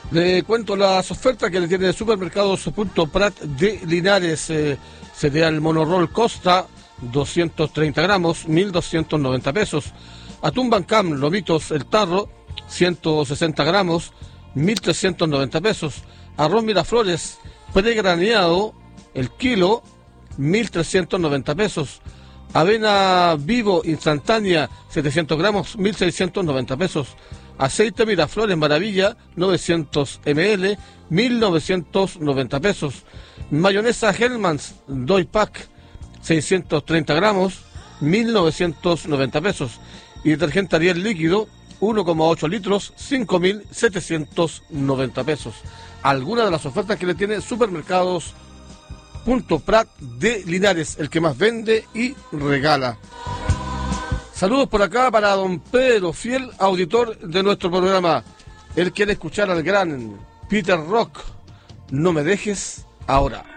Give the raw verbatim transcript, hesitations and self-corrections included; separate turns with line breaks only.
Le cuento las ofertas que le tiene Supermercados Punto Prat de Linares. Eh, cereal Monorroll Costa, doscientos treinta gramos, mil doscientos noventa pesos. Atún Bancam, Lomitos El Tarro, ciento sesenta gramos, mil trescientos noventa pesos. Arroz Miraflores, pregraneado, el kilo, mil trescientos noventa pesos. Avena Vivo instantánea, setecientos gramos, mil seiscientos noventa pesos. Aceite Miraflores Maravilla, novecientos mililitros, mil novecientos noventa pesos. Mayonesa Hellmann's, dos pack, seiscientos treinta gramos, mil novecientos noventa pesos. Y detergente Ariel líquido, uno coma ocho litros, cinco mil setecientos noventa pesos. Algunas de las ofertas que le tiene Supermercados Punto Prat de Linares, el que más vende y regala. Saludos por acá para don Pedro, fiel auditor de nuestro programa. Él quiere escuchar al gran Peter Rock. No me dejes ahora.